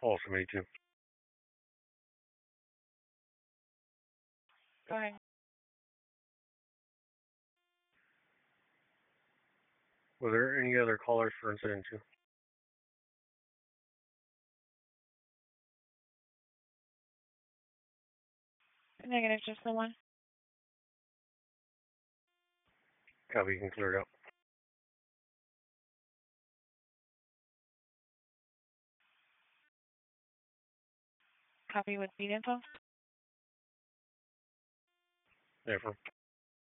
Also me too. Go ahead. Were there any other callers for incident two? Negative, just the one. Copy, you can clear it out. Copy with beat info. Affirm.